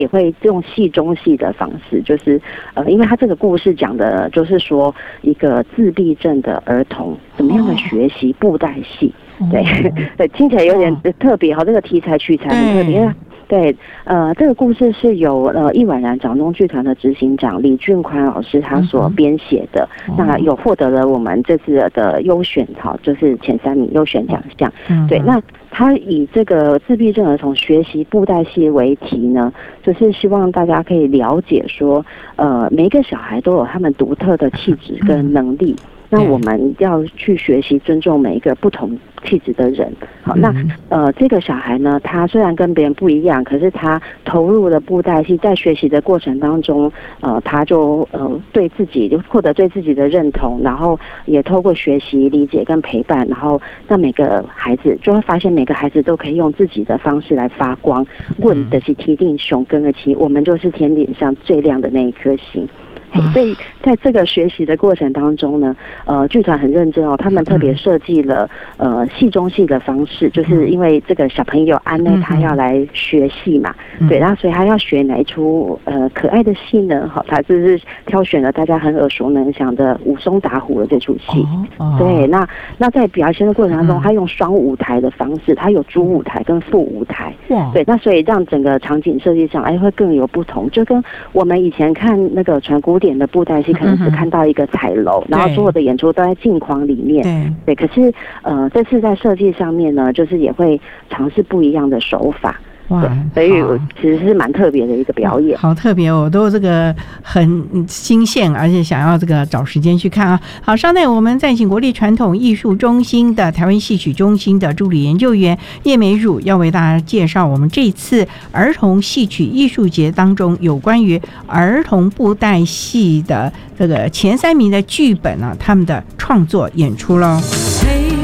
也会用戏中戏的方式，就是因为他这个故事讲的就是说一个自闭症的儿童怎么样的学习布袋戏，对对，听起来有点特别哈，这个题材取材很特别，因为对，这个故事是由易婉然掌中剧团的执行长李俊宽老师他所编写的，那有获得了我们这次的优选就是前3名优选奖项。对，那他以这个自闭症儿童学习布袋戏为题呢，就是希望大家可以了解说，每一个小孩都有他们独特的气质跟能力。那我们要去学习尊重每一个不同气质的人。好，那这个小孩呢，他虽然跟别人不一样，可是他投入了布袋戏，在学习的过程当中，他就对自己就获得对自己的认同，然后也透过学习、理解跟陪伴，然后让每个孩子就会发现每个孩子都可以用自己的方式来发光。问的是提定熊跟的其，我们就是天顶上最亮的那一颗星。所以在这个学习的过程当中呢，剧团很认真哦，他们特别设计了戏中戏的方式，就是因为这个小朋友安内他要来学戏嘛，对，然后所以他要学哪一出可爱的戏呢？好，他就是挑选了大家很耳熟能详的武松打虎的这出戏。对，那在表现的过程当中，他用双舞台的方式，他有主舞台跟副舞台。对，那所以让整个场景设计上，会更有不同，就跟我们以前看那个传古典的布袋戏，可能只看到一个彩楼，然后所有的演出都在镜框里面。对，可是这次在设计上面呢，就是也会尝试不一样的手法。哇，所以其实是蛮特别的一个表演， 好特别哦，我都这个很新鲜，而且想要这个找时间去看啊。好，稍待，我们再请国立传统艺术中心的台湾戏曲中心的助理研究员叶美汝，要为大家介绍我们这次儿童戏曲艺术节当中有关于儿童布袋戏的这个前3名的剧本啊，他们的创作演出咯。